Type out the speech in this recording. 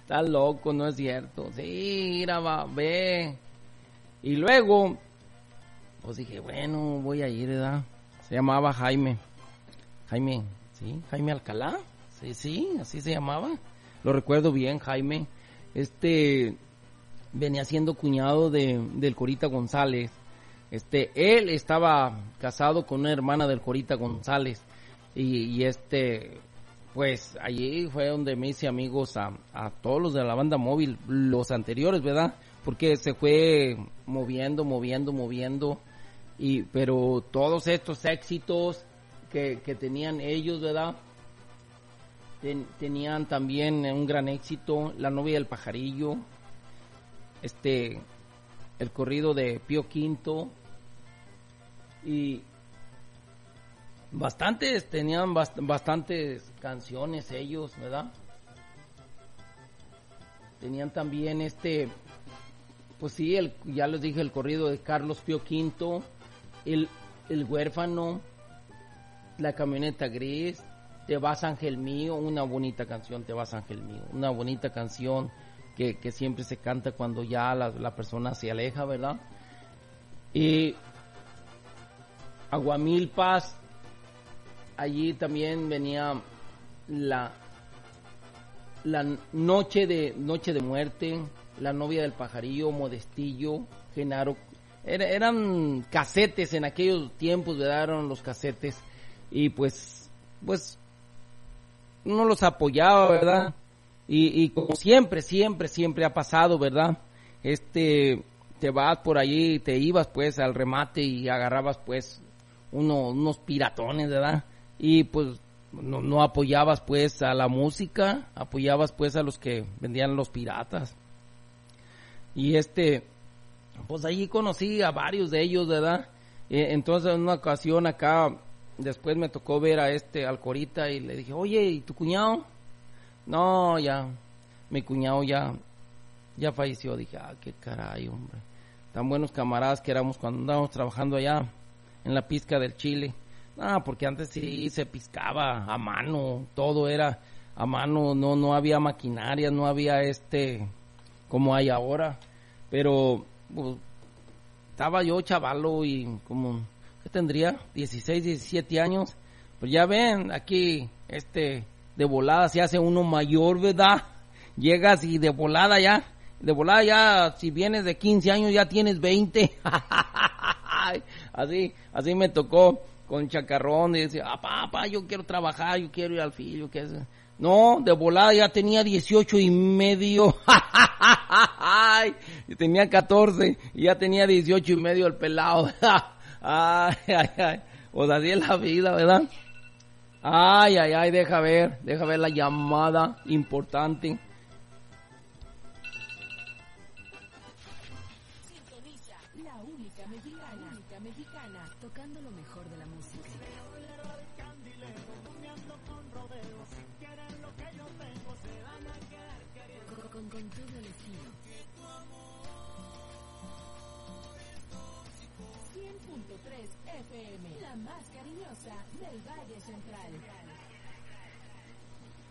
Estás loco, no es cierto. Sí, mira, va, ve. Y luego, pues dije, bueno, voy a ir, ¿verdad? Se llamaba Jaime. Jaime, ¿sí? Jaime Alcalá. Sí, así se llamaba. Lo recuerdo bien, Jaime. Venía siendo cuñado del Corita González. Él estaba casado con una hermana del Corita González. Y pues allí fue donde me hice amigos a todos los de la banda móvil, los anteriores, ¿verdad? Porque se fue moviendo, pero todos estos éxitos que tenían ellos, ¿verdad? Tenían también un gran éxito, La novia del pajarillo, el corrido de Pío Quinto, y tenían bastantes canciones ellos, ¿verdad? Tenían también pues sí, ya les dije, el corrido de Carlos Pío Quinto, el huérfano, La camioneta gris, Te vas ángel mío, una bonita canción, Te vas ángel mío, una bonita canción que siempre se canta cuando ya la persona se aleja, ¿verdad? Y Aguamilpas, allí también venía la noche de muerte, La novia del pajarillo, Modestillo, Genaro. Eran casetes en aquellos tiempos, ¿verdad? Eran los casetes. Y pues uno los apoyaba, ¿verdad? Y como siempre ha pasado, ¿verdad? Te vas por allí, te ibas pues al remate y agarrabas pues unos piratones, ¿verdad? Y pues no apoyabas pues a la música, apoyabas pues a los que vendían los piratas. Y pues allí conocí a varios de ellos, ¿verdad? Entonces en una ocasión acá, después me tocó ver al Corita y le dije, oye, ¿y tu cuñado? No, ya, mi cuñado ya falleció. Dije, qué caray, hombre. Tan buenos camaradas que éramos cuando andábamos trabajando allá en la pizca del Chile. Porque antes sí se piscaba a mano, todo era a mano, no había maquinaria, no había como hay ahora. Pero pues, estaba yo chavalo y como, ¿qué tendría? 16, 17 años. Pues ya ven, aquí de volada se hace uno mayor, ¿verdad? Llegas y de volada ya, si vienes de 15 años ya tienes 20. Así me tocó con chacarrón, y decía, papá, yo quiero trabajar, yo quiero ir al filo, ¿qué es? No, de volada ya tenía 18 y medio. Y tenía 14 y ya tenía 18 y medio el pelado. Pues así es la vida, ¿verdad? Deja ver la llamada importante. Sintoniza la única mexicana, tocando lo mejor de la música. Con todo el estilo. 100.3 FM, la más cariñosa del Valle Central.